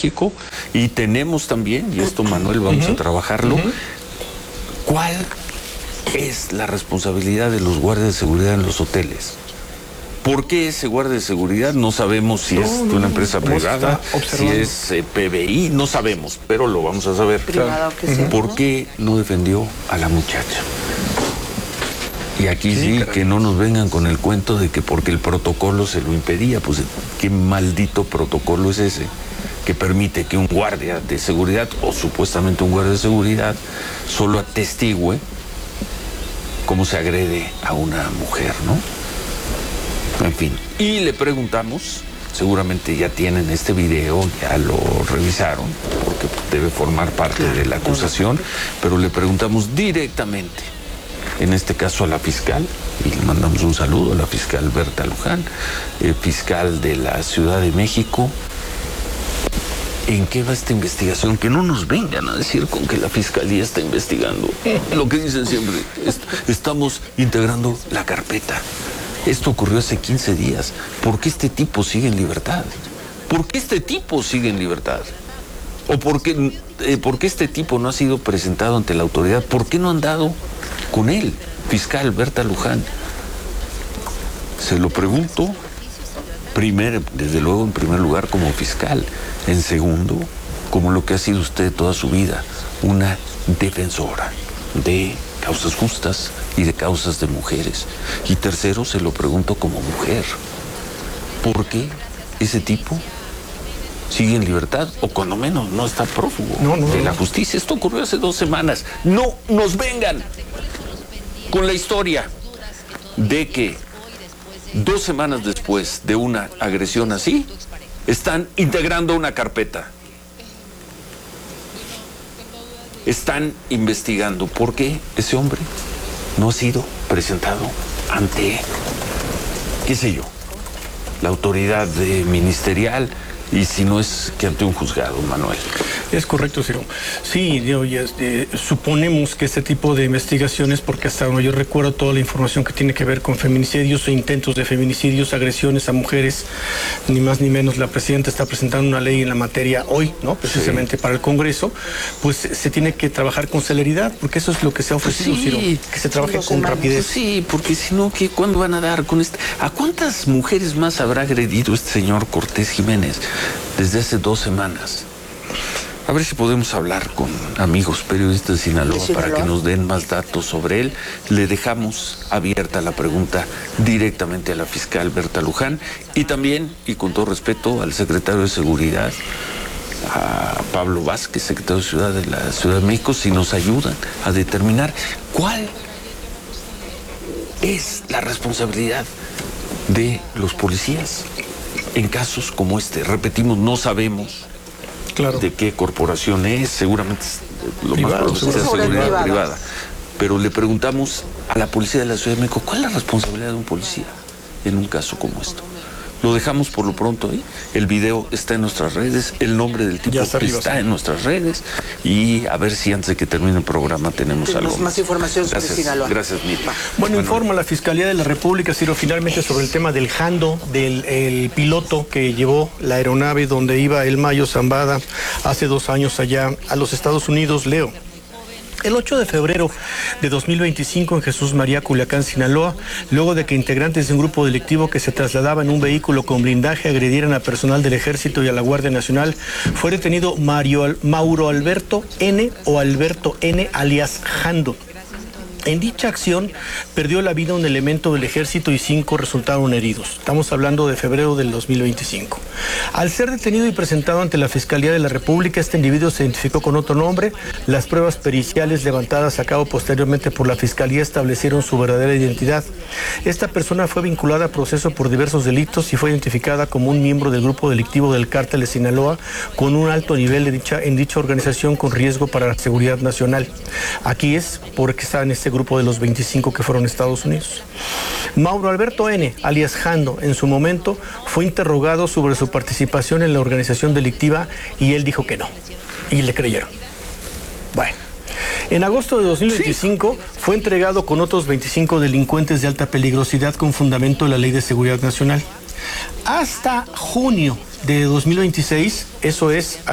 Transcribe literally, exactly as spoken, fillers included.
México, y tenemos también, y esto Manuel vamos uh-huh. a trabajarlo, uh-huh. ¿cuál es la responsabilidad de los guardias de seguridad en los hoteles? ¿Por qué ese guardia de seguridad? No sabemos si no, es de una empresa privada, si es eh, P B I, no sabemos, pero lo vamos a saber. Privado que sea, ¿Por qué no defendió a la muchacha? Y aquí sí, sí que no nos vengan con el cuento de que porque el protocolo se lo impedía. Pues qué maldito protocolo es ese que permite que un guardia de seguridad, o supuestamente un guardia de seguridad, solo atestigue cómo se agrede a una mujer, ¿no? En fin, y le preguntamos, seguramente ya tienen este video, ya lo revisaron, porque debe formar parte de la acusación, pero le preguntamos directamente, en este caso a la fiscal, y le mandamos un saludo a la fiscal Berta Luján, eh, fiscal de la Ciudad de México. ¿En qué va esta investigación? Que no nos vengan a decir con que la fiscalía está investigando. Lo que dicen siempre, est- estamos integrando la carpeta. Esto ocurrió hace quince días. ¿Por qué este tipo sigue en libertad? ¿Por qué este tipo sigue en libertad? ¿O por qué, eh, por qué este tipo no ha sido presentado ante la autoridad? ¿Por qué no han dado con él, fiscal Berta Luján? Se lo pregunto, primero, desde luego, en primer lugar, como fiscal. En segundo, como lo que ha sido usted toda su vida, una defensora de causas justas y de causas de mujeres. Y tercero, se lo pregunto como mujer, ¿por qué ese tipo sigue en libertad, o cuando menos no está prófugo no, no, de la justicia? Esto ocurrió hace dos semanas. No nos vengan con la historia de que dos semanas después de una agresión así, están integrando una carpeta. Están investigando por qué ese hombre no ha sido presentado ante, qué sé yo, la autoridad de ministerial, y si no es que ante un juzgado, Manuel. Es correcto, Ciro. Sí, yo, ya, eh, suponemos que este tipo de investigaciones, porque hasta donde yo recuerdo toda la información que tiene que ver con feminicidios o intentos de feminicidios, agresiones a mujeres, ni más ni menos, la presidenta está presentando una ley en la materia hoy, ¿no? Precisamente sí. Para el Congreso, pues se tiene que trabajar con celeridad, porque eso es lo que se ha ofrecido, sí, Ciro, que se trabaje con rapidez. Sí, porque si no, ¿qué, ¿cuándo van a dar con este? ¿A cuántas mujeres más habrá agredido este señor Cortés Jiménez desde hace dos semanas? A ver si podemos hablar con amigos periodistas de Sinaloa, ¿Sí, para que nos den más datos sobre él. Le dejamos abierta la pregunta directamente a la fiscal Berta Luján, y también, y con todo respeto, al secretario de Seguridad, a Pablo Vázquez, secretario de Ciudad de la Ciudad de México, si nos ayudan a determinar cuál es la responsabilidad de los policías en casos como este. Repetimos, no sabemos claro. de qué corporación es, seguramente es lo privado, más probable es seguridad privada. privada. Pero le preguntamos a la policía de la Ciudad de México, ¿cuál es la responsabilidad de un policía en un caso como esto? Lo dejamos por lo pronto ahí. El video está en nuestras redes, el nombre del tipo está, arriba, está sí. en nuestras redes, y a ver si antes de que termine el programa tenemos, tenemos algo más información sobre gracias, Sinaloa. Gracias, Miri. Bueno, bueno, informa la Fiscalía de la República, Ciro, finalmente sobre el tema del jando, del el piloto que llevó la aeronave donde iba el Mayo Zambada hace dos años allá a los Estados Unidos. Leo. El ocho de febrero de dos mil veinticinco en Jesús María, Culiacán, Sinaloa, luego de que integrantes de un grupo delictivo que se trasladaba en un vehículo con blindaje agredieran a personal del Ejército y a la Guardia Nacional, fue detenido Mario, Mauro Alberto N. o Alberto N. alias Jando. En dicha acción perdió la vida un elemento del Ejército y cinco resultaron heridos. Estamos hablando de febrero del dos mil veinticinco. Al ser detenido y presentado ante la Fiscalía de la República, este individuo se identificó con otro nombre. Las pruebas periciales levantadas a cabo posteriormente por la Fiscalía establecieron su verdadera identidad. Esta persona fue vinculada a proceso por diversos delitos y fue identificada como un miembro del grupo delictivo del Cártel de Sinaloa, con un alto nivel de dicha, en dicha organización con riesgo para la seguridad nacional. Aquí es porque está en este grupo de los veinticinco que fueron a Estados Unidos. Mauro Alberto N., alias Jando, en su momento fue interrogado sobre su participación en la organización delictiva y él dijo que no. Y le creyeron. Bueno. En agosto de dos mil veinticinco sí. fue entregado con otros veinticinco delincuentes de alta peligrosidad con fundamento en la Ley de Seguridad Nacional. Hasta junio de dos mil veintiséis, eso es